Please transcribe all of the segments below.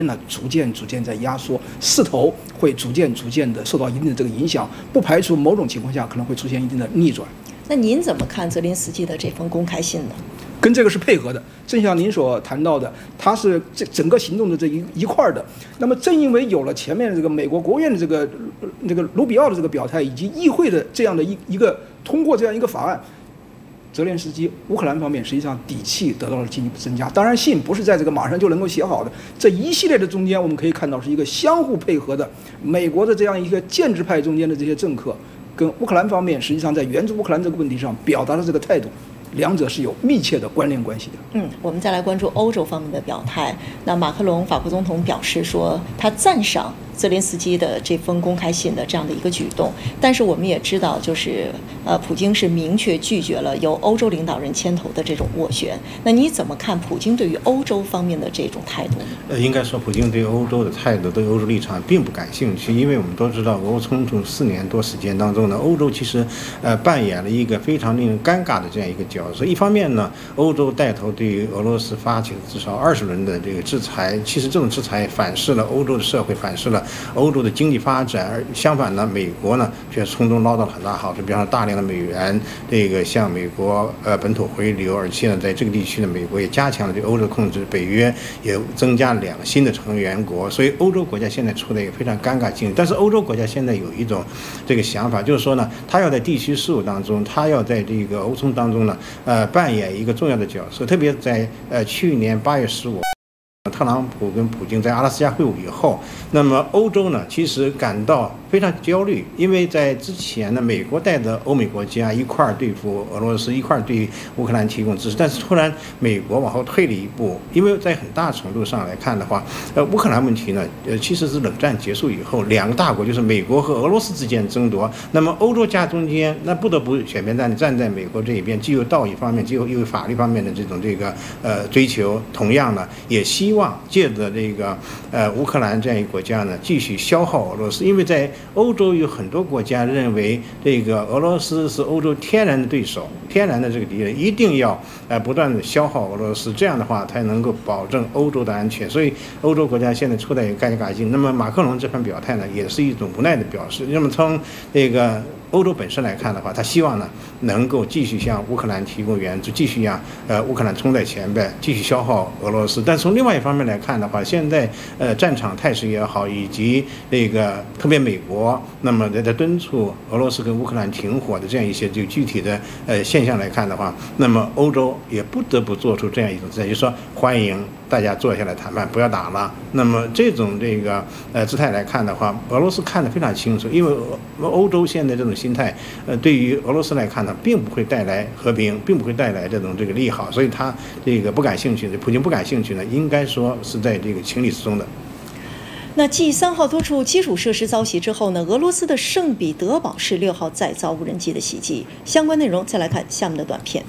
呢逐渐在压缩，势头会逐渐的受到一定的这个影响，不排除某种情况下可能会出现一定的逆转。 那您怎么看泽连斯基的这封公开信呢？ 跟这个是配合的，正像您所谈到的，它是这整个行动的这一块的。那么正因为有了前面这个美国国务院的这个卢比奥的这个表态，以及议会的这样的一个通过这样一个法案，泽连斯基乌克兰方面实际上底气得到了进一步增加。当然，信不是在这个马上就能够写好的，这一系列的中间，我们可以看到是一个相互配合的，美国的这样一个建制派中间的这些政客，跟乌克兰方面实际上在援助乌克兰这个问题上表达的这个态度。两者是有密切的关联关系的。 我们再来关注欧洲方面的表态。那马克龙法国总统表示说，他赞赏泽连斯基的这封公开信的这样的一个举动，但是我们也知道，就是普京是明确拒绝了由欧洲领导人牵头的这种斡旋。那你怎么看普京对于欧洲方面的这种态度呢？ 应该说，普京对欧洲的态度、对欧洲立场并不感兴趣，因为我们都知道，俄乌冲突4年多时间当中呢，欧洲其实扮演了一个非常令人尴尬的这样一个角色。一方面呢，欧洲带头对于俄罗斯发起了至少20轮的这个制裁，其实这种制裁反噬了欧洲的社会，反噬了欧洲的经济发展，而相反呢，美国呢却从中捞到了很大好处，比方说大量的美元这个向美国本土回流，而且呢，在这个地区呢，美国也加强了对欧洲的控制，北约也增加2个新的成员国，所以欧洲国家现在处在一个非常尴尬境地。但是欧洲国家现在有一种这个想法，就是说呢，他要在地区事务当中，他要在这个欧冲当中呢，扮演一个重要的角色，特别在去年8月15。特朗普跟普京在阿拉斯加会晤以后，那么欧洲呢，其实感到非常焦虑，因为在之前呢，美国带着欧美国家一块儿对付俄罗斯，一块儿对乌克兰提供支持，但是突然美国往后退了一步，因为在很大程度上来看的话，乌克兰问题呢，其实是冷战结束以后2个大国就是美国和俄罗斯之间争夺，那么欧洲夹中间，那不得不选边站在美国这一边，既有道义方面，既有法律方面的这种追求，同样呢，也希望借着这个乌克兰这样一个国家呢，继续消耗俄罗斯，因为在欧洲有很多国家认为这个俄罗斯是欧洲天然的对手，天然的这个敌人，一定要不断的消耗俄罗斯，这样的话才能够保证欧洲的安全。所以欧洲国家现在处在一个尴尬境。那么马克龙这番表态呢，也是一种无奈的表示。那么从这个欧洲本身来看的话，他希望呢能够继续向乌克兰提供援助，继续让乌克兰冲在前边，继续消耗俄罗斯。但从另外一方面来看的话，现在战场态势也好，以及这个特别美国那么在敦促俄罗斯跟乌克兰停火的这样一些就具体的现象来看的话，那么欧洲也不得不做出这样一种姿态，就是说欢迎大家坐下来谈判，不要打了。那么这种姿态来看的话，俄罗斯看得非常清楚，因为欧洲现在这种心态，对于俄罗斯来看呢，并不会带来和平，并不会带来这个利好，所以他不感兴趣的，普京不感兴趣呢，应该说是在这个情理之中的。 那继3号多处基础设施遭袭之后呢，俄罗斯的圣彼得堡市6号再遭无人机的袭击。相关内容再来看下面的短片。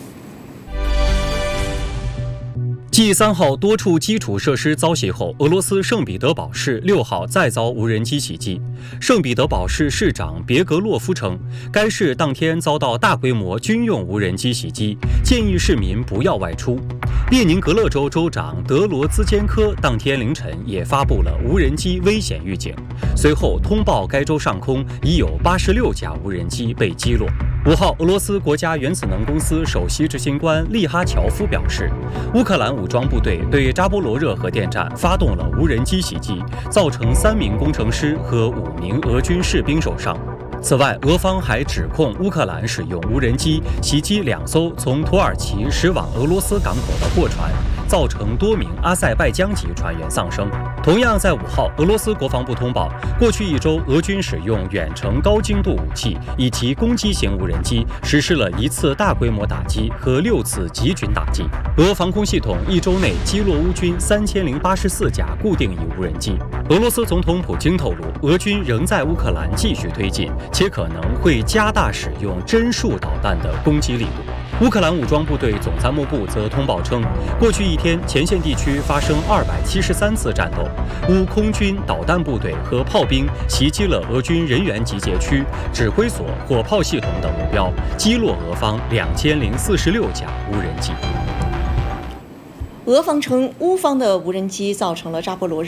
继3号多处基础设施遭袭后，俄罗斯圣彼得堡市6号再遭无人机袭击。圣彼得堡市市长别格洛夫称，该市当天遭到大规模军用无人机袭击，建议市民不要外出。列宁格勒州州长德罗兹坚科当天凌晨也发布了无人机危险预警，随后通报该州上空已有86架无人机被击落。5号，俄罗斯国家原子能公司首席执行官利哈乔夫表示，乌克兰武装部队对扎波罗热核电站发动了无人机袭击，造成3名工程师和5名俄军士兵受伤。此外，俄方还指控乌克兰使用无人机袭击2艘从土耳其驶往俄罗斯港口的货船，造成多名阿塞拜疆籍船员丧生。同样在5号，俄罗斯国防部通报，过去1周，俄军使用远程高精度武器以及攻击型无人机实施了1次大规模打击和6次集群打击。俄防空系统1周内击落乌军3084架固定翼无人机。俄罗斯总统普京透露，俄军仍在乌克兰继续推进，且可能会加大使用针束导弹的攻击力度。乌克兰武装部队总参谋部则通报称，过去1天，前线地区发生273次战斗，乌空军导弹部队和炮兵袭击了俄军人员集结区、指挥所、火炮系统等目标，击落俄方2046架无人机。 俄方称，乌方的无人机造成了扎波罗热